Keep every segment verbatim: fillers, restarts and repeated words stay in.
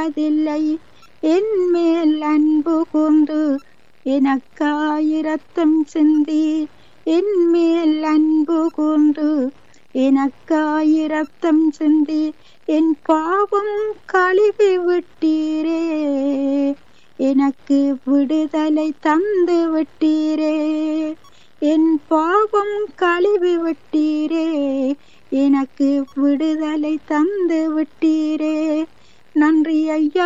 போவதில்லை. என் மேல் அன்பு கூர்ந்து எனக்காயிரத்தம் சிந்தி, என் மேல் அன்பு கூர்ந்து எனக்காயிரத்தம் சிந்தி, என் பாவம் கழுவி விட்டீரே, எனக்கு விடுதலை தந்து விட்டீரே. என் பாவம் கழுவி விட்டீரே, எனக்கு விடுதலை தந்து விட்டீரே. நன்றி ஐயா,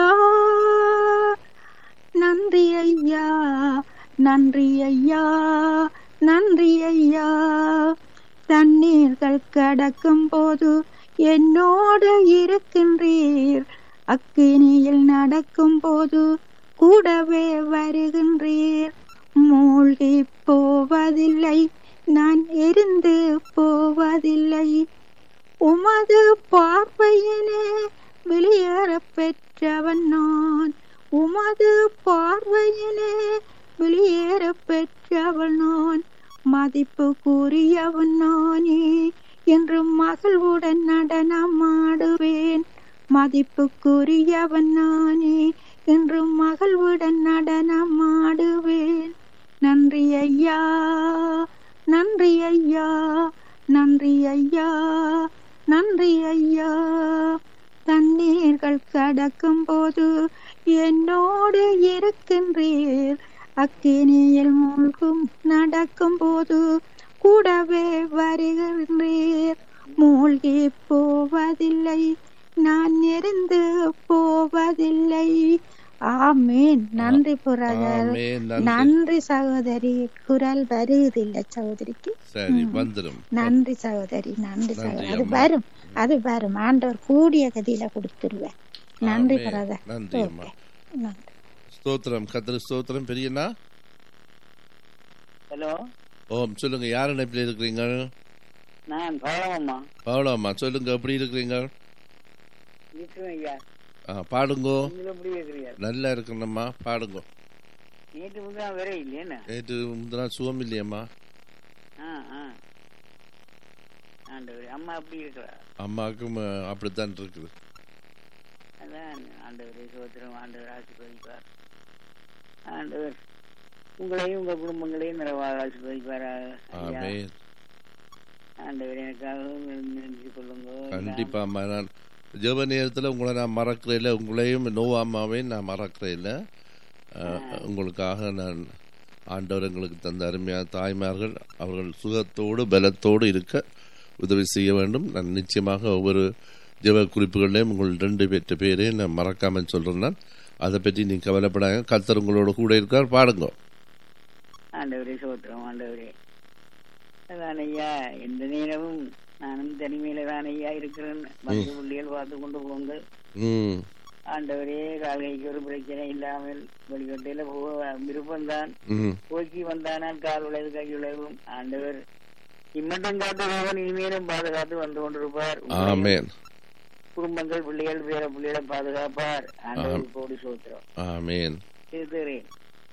நன்றி ஐயா, நன்றி ஐயா, நன்றி ஐயா. தண்ணீர்கள் கடக்கும் போது என்னோடு இருக்கின்றீர், அக்கினியில் நடக்கும் போது கூடவே வருகின்றீர். மூழ்கி போவதில்லை, நான் எரிந்து போவதில்லை. உமது பார்வையினே வெளியேற பெற்றவன் நான், உமது பார்வையினே வெளியேற பெற்றவன் நான். மதிப்பு கூறியவன் நானே, என்று மகிழ்வுடன் நடனமாடுவேன். மதிப்புக்குரியவன் நானே, என்று மகிழ்வுடன் நடனமாடுவேன். நன்றி ஐயா, நன்றி ஐயா, நன்றி ஐயா, நன்றி ஐயா. தண்ணீர்கள் கடக்கும் போது என்னோடு இருக்கின்றீர், அக்கினியில் மூழ்கும் நடக்கும் போது கூடவே வருகின்றீர். மூழ்கி போவதில்லை, நான் எரிந்து போவதில்லை. ஆமேன். நன்றி புரகர், நன்றி சகோதரி. குரல் வருவதில்லை சகோதரிக்கு. சரி, வந்துரும். நன்றி சகோதரி, நன்றி சகோதரி. அது வரும், அது வரும். ஆண்டவர் கூடிய கதியில கொடுத்துருவேன். நன்றி புரகர். நன்றி அம்மா. ஸ்தோத்திரம், கர்த்தர் ஸ்தோத்திரம். பெரியண்ணா, ஹலோ. ஓம், சொல்லுங்க. யார் நினைப்பில் இருக்கிறீங்க? நான் பவுளம்மா. பவுளம்மா, சொல்லுங்க. எப்படி இருக்கிறீங்க? பாடுங்கோ. நல்லா இருக்கணும்மா, பாடுங்கோ. நேற்று முந்தினா வேற இல்லையா? நேற்று முந்தினா சுகம் இல்லையம்மா. அம்மா அப்படி இருக்கிறா? அம்மாவுக்கும் அப்படித்தான் இருக்குது. அதான் ஆண்டவரே சோத்திரம். ஆண்டவர் ஆசீர்வதிப்பார். ஆண்டவர் உங்களையும் உங்க குடும்பங்களையும் நிறைவாக ஆசீர்வதிப்பாராக. ஆமென். ஆண்டவர் எனக்காகவும் நினைச்சு கொள்ளுங்க. கண்டிப்பா அம்மா. நான் ஜெப நேரத்தில் உங்களை நான் மறக்கிறேன், உங்களையும் நோவா அம்மாவையும் நான் மறக்கிறேன். உங்களுக்காக நான் ஆண்டவர் எங்களுக்கு தந்த அருமையான தாய்மார்கள் அவர்கள் சுகத்தோடு பலத்தோடு இருக்க உதவி செய்ய வேண்டும். நான் நிச்சயமாக ஒவ்வொரு ஜெப குறிப்புகளையும் உங்கள் ரெண்டு பேற்ற பேரையும் நான் மறக்காமல் சொல்றேன். நான் அதை பற்றி நீங்க கவலைப்படாங்க. கர்த்தர் உங்களோட கூட இருக்கார். பாடுங்க. ஆண்டவரே சோத்திரம். ஆண்டவரே அதான் ஐயா, எந்த நேரமும் நானும் தனிமையில தான் ஐயா இருக்கிறேன். பத்து புள்ளிகள் பார்த்து கொண்டு போங்க. ஆண்டவரே கால்கைக்கு ஒரு பிரச்சனை இல்லாமல் வெளிக்கட்டையில போக விருப்பம்தான். போக்கி வந்தானால் கால் உழைவு கை உழைவும். ஆண்டவர் இம்மட்டம் காட்டுபவன் இனிமேலும் பாதுகாத்து வந்து கொண்டிருப்பார். குடும்பங்கள் பிள்ளைகள் பேர பிள்ளைகளை பாதுகாப்பார். ஆண்டவர் கோடி சோத்திரம். ஆமென். திருத்தரேன்.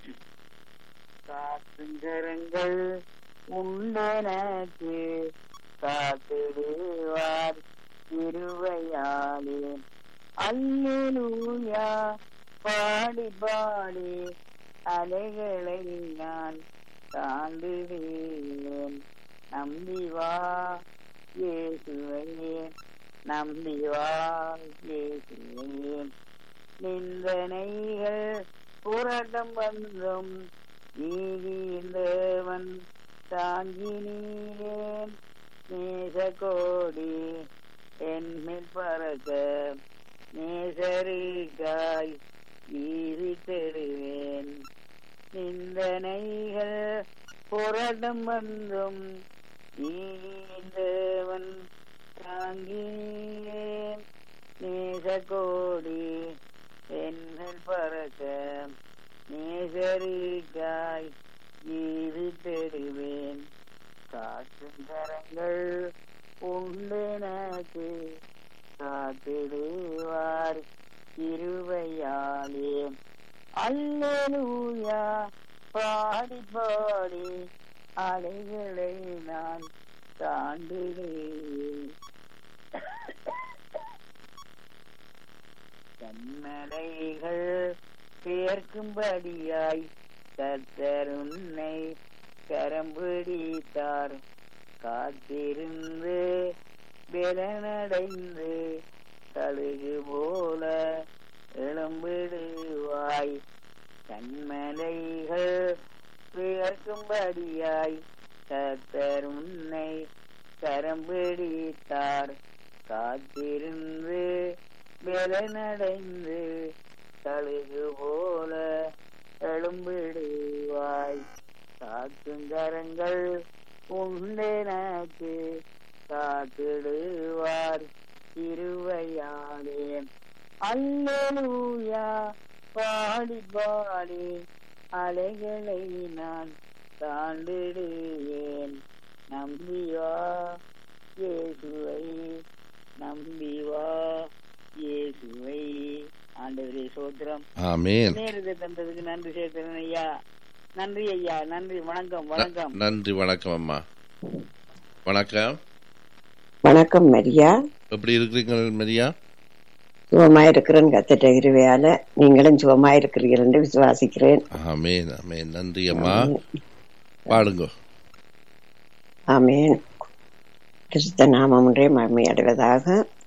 காத்துங்கரங்கள் உண்டனக்கு காத்திடுவார் திருவையாலே. அல்லேலூயா பாடி பாடி அலைகளை நான் தாண்டிடுவேன். நம்பி வா இயேசுவையே, நம்பி வா இயேசுவையே. நிந்தனைகள் புரட்டம் வந்தும் நீதிந்தவன் தாங்கினேன். நேச கோடி என்மேல் பறக்க நேசருக்காய் ஈரித்தெடுவேன். நிந்தனைகள் புரட்டம் வந்தும் நீதிந்தவன் தாங்கினேன். நேச கோடி என்மேல் பறக்க நேசருக்காய் ஈரித்தெடுவேன். காற்றும் கரங்கள் உண்டெனக்கு காத்திடுவார் திருவையாலே. அல்லேலூயா பாடி பாடி அலைகளை நான் தாண்டிடுவேன். கண்மலைகள் பெயர்க்கும்படியாய் கர்த்தர் உன்னை கரம் பிடித்தார். காத்திருந்து பலனடைந்து கழுகு போல எழும்பிடுவாய். கண்மலைகள் பெயர்க்கும்படியாய் கர்த்தர் உன்னை கரம் பிடித்தார். காத்திருந்து பலனடைந்து கழுகு போல எழும்பிடுவாய். காக்கும் கரங்கள் உண்டெனக்கு காத்திடுவார் திருவையாலே. அல்லேலூயா பாடி பாடி அலைகளை நான் தாண்டிடுவேன். நம்பிவா இயேசுவை, நம்பிவா இயேசுவை. ஆண்டவரே சோத்திரம். ஆமென். நேரத்தை தந்ததுக்கு நன்றி சேர்க்கிறேன் ஐயா. நன்றி ஐயா, நன்றி. வணக்கம் வணக்கம். நன்றி வணக்கம் அம்மா. வணக்கம் வணக்கம் மரியா. எப்படி இருக்கிறீங்க மரியா? சுகமா இருக்கிறேன் கத்திட்ட இருவையால. நீங்களும் சுகமா இருக்கிறீர்கள் என்று விசுவாசிக்கிறேன். ஆமென் ஆமென். நன்றி அம்மா. பாடுங்க. ஆமென். கிறிஸ்த நாமம் ஒன்றே மகிமை அடைவதாக.